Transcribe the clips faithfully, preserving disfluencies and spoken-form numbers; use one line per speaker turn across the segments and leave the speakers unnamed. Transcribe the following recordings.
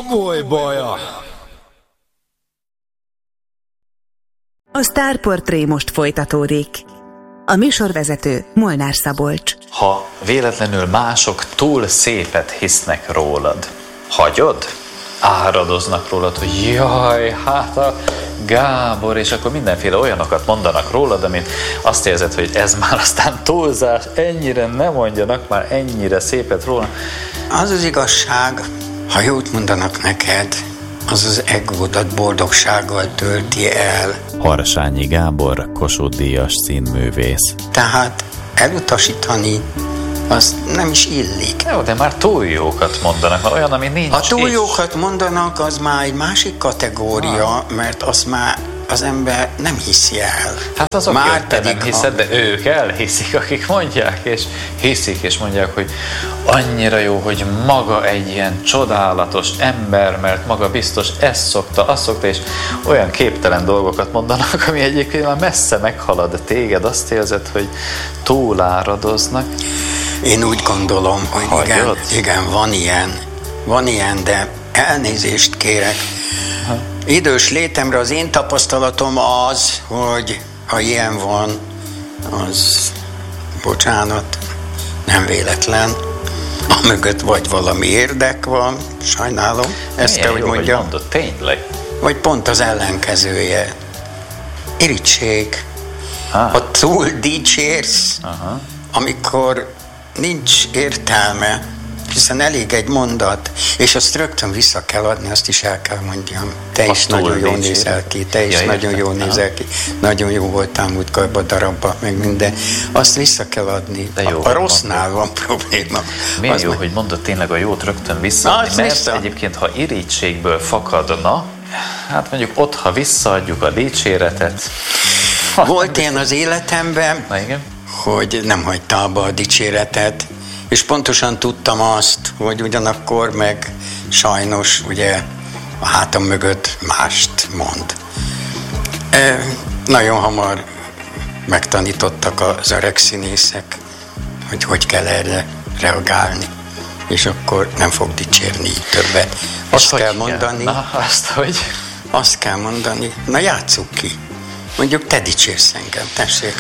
komoly baja.
A Sztárportré most folytatódik. A műsorvezető Molnár Szabolcs.
Ha véletlenül mások túl szépet hisznek rólad, hagyod? Áradoznak rólad, hogy jaj, hát a Gábor, és akkor mindenféle olyanokat mondanak rólad, amit azt érzed, hogy ez már aztán túlzás, ennyire ne mondjanak már ennyire szépet róla.
Az az igazság, ha jót mondanak neked, az az egódat boldogsággal tölti el.
Harsányi Gábor, Kossuth-díjas színművész.
Tehát elutasítani azt nem is illik.
Jó, de már túl jókat mondanak, már olyan, ami nincs.
Ha túl jókat mondanak, az már egy másik kategória, ah. mert azt már az ember nem hiszi el.
Hát azok
már
pedig nem hiszed, ha... de ők elhiszik, akik mondják, és hiszik, és mondják, hogy annyira jó, hogy maga egy ilyen csodálatos ember, mert maga biztos ezt szokta, azt szokta, és olyan képtelen dolgokat mondanak, ami egyébként már messze meghalad téged, azt érzed, hogy túláradoznak.
Én úgy gondolom, hogy igen, igen, van ilyen, van ilyen, de elnézést kérek. Ha. Idős létemre az én tapasztalatom az, hogy ha ilyen van, az, bocsánat, nem véletlen. Amögött vagy valami érdek van, sajnálom, ezt
milyen
kell, hogy
jó,
mondjam.
Hogy mondod, tényleg?
Vagy pont az ellenkezője. Irigység. Ah. Ha túl dicsérsz, aha. amikor nincs értelme, hiszen elég egy mondat, és azt rögtön vissza kell adni, azt is el kell mondjam. Te azt is nagyon jól nézel ki, te is ja, nagyon jól nézel ki, nagyon jó voltál múltkorban darabban, meg minden. Azt vissza kell adni. De jó, a, a rossznál van probléma.
Milyen
az
jó,
meg...
hogy mondod tényleg a jót rögtön visszaadni, mert vissza. Egyébként, ha irítségből fakadna, hát mondjuk ott, ha visszaadjuk a dicséretet.
Volt ilyen az életemben,
na, igen?
hogy nem hagyta abba a dicséretet, és pontosan tudtam azt, hogy ugyanakkor meg sajnos ugye a hátam mögött mást mond. E, nagyon hamar megtanítottak az öreg színészek, hogy hogy kell erre reagálni, és akkor nem fog dicsérni így többet. Azt kell mondani,
na, azt, hogy?
azt kell mondani, na játsszuk ki. Mondjuk te dicsérsz engem, tessék.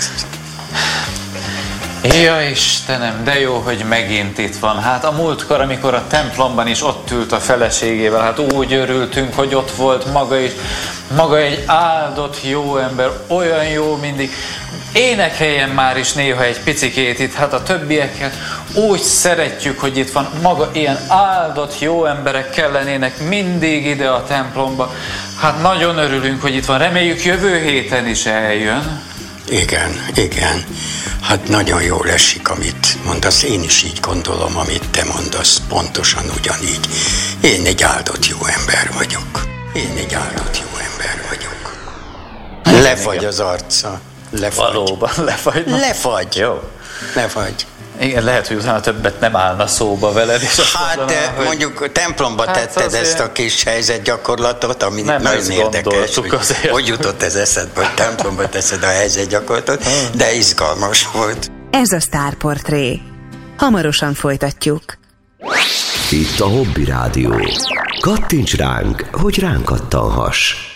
Ja, Istenem, de jó, hogy megint itt van. Hát a múltkor, amikor a templomban is ott ült a feleségével, hát úgy örültünk, hogy ott volt maga is. Maga egy áldott jó ember, olyan jó mindig. Énekeljen már is néha egy picikét itt, hát a többiekkel úgy szeretjük, hogy itt van. Maga ilyen áldott jó emberek kellenének mindig ide a templomba. Hát nagyon örülünk, hogy itt van. Reméljük jövő héten is eljön.
Igen, igen. Hát nagyon jól esik, amit mondasz. Én is így gondolom, amit te mondasz. Pontosan ugyanígy. Én egy áldott jó ember vagyok. Én egy áldott jó ember vagyok. Lefagy az arca. Lefagy.
Valóban lefagy.
Lefagy.
Jó.
Lefagy.
Igen, lehet, hogy utána többet nem állna szóba veled. És
hát mondaná, hogy... mondjuk templomba hát tetted ezt a kis helyzetgyakorlatot, ami
nem
nagyon érdekes, hogy, hogy jutott ez eszedbe, hogy templomba teszed a helyzetgyakorlatot, de izgalmas volt.
Ez a Sztárportré. Hamarosan folytatjuk.
Itt a Hobby Rádió. Kattints ránk, hogy ránk kattanhass.